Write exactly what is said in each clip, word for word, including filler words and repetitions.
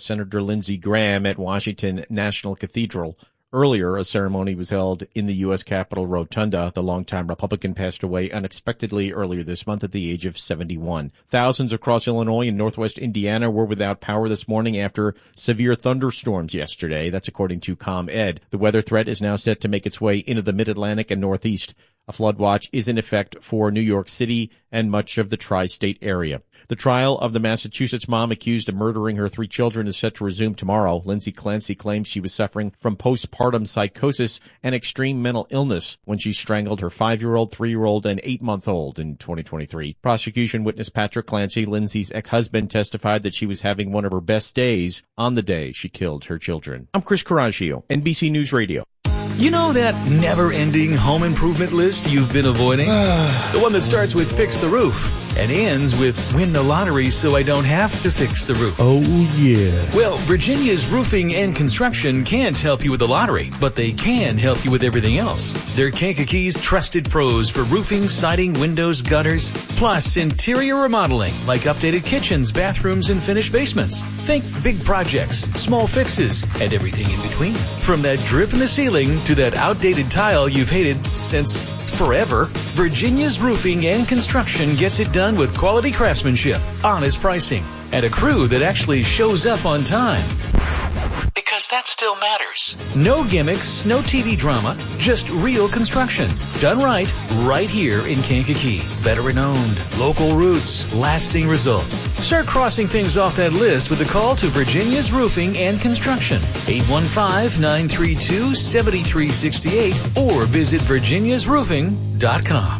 Senator Lindsey Graham at Washington National Cathedral. Earlier, a ceremony was held in the U S Capitol Rotunda. The longtime Republican passed away unexpectedly earlier this month at the age of seventy-one. Thousands across Illinois and northwest Indiana were without power this morning after severe thunderstorms yesterday. That's according to ComEd. The weather threat is now set to make its way into the Mid-Atlantic and Northeast. A flood watch is in effect for New York City and much of the tri-state area. The trial of the Massachusetts mom accused of murdering her three children is set to resume tomorrow. Lindsay Clancy claims she was suffering from postpartum psychosis and extreme mental illness when she strangled her five-year-old, three-year-old, and eight-month-old in twenty twenty-three. Prosecution witness Patrick Clancy, Lindsay's ex-husband, testified that she was having one of her best days on the day she killed her children. I'm Chris Coraggio, N B C News Radio. You know that never-ending home improvement list you've been avoiding? The one that starts with fix the roof and ends with win the lottery so I don't have to fix the roof. Oh, yeah. Well, Virginia's Roofing and Construction can't help you with the lottery, but they can help you with everything else. They're Kankakee's trusted pros for roofing, siding, windows, gutters, plus interior remodeling like updated kitchens, bathrooms, and finished basements. Think big projects, small fixes, and everything in between. From that drip in the ceiling to that outdated tile you've hated since forever, Virginia's Roofing and Construction gets it done with quality craftsmanship, honest pricing, and a crew that actually shows up on time. Because that still matters. No gimmicks, no T V drama, just real construction. Done right, right here in Kankakee. Veteran-owned, local roots, lasting results. Start crossing things off that list with a call to Virginia's Roofing and Construction. eight one five, nine three two, seven three six eight or visit virginias roofing dot com.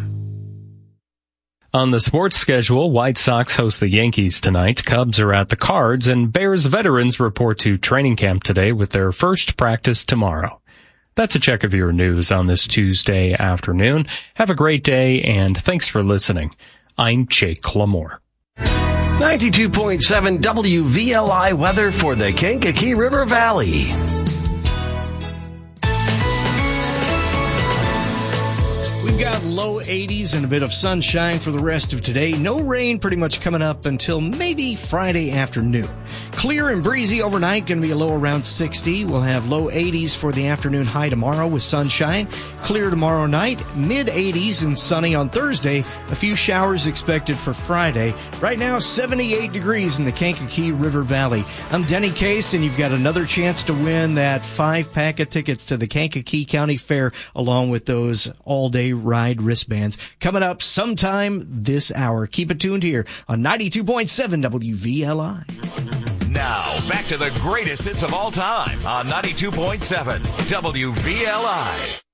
On the sports schedule, White Sox host the Yankees tonight, Cubs are at the Cards, and Bears veterans report to training camp today with their first practice tomorrow. That's a check of your news on this Tuesday afternoon. Have a great day, and thanks for listening. I'm Jake Lamore. ninety-two point seven W V L I weather for the Kankakee River Valley. We've got low eighties and a bit of sunshine for the rest of today. No rain pretty much coming up until maybe Friday afternoon. Clear and breezy overnight, going to be a low around sixty. We'll have low eighties for the afternoon high tomorrow with sunshine. Clear tomorrow night, mid eighties and sunny on Thursday. A few showers expected for Friday. Right now, seventy-eight degrees in the Kankakee River Valley. I'm Denny Case, and you've got another chance to win that five pack of tickets to the Kankakee County Fair along with those all-day ride wristbands coming up sometime this hour. Keep it tuned here on ninety-two point seven W V L I. Now, back to the greatest hits of all time on ninety-two point seven W V L I.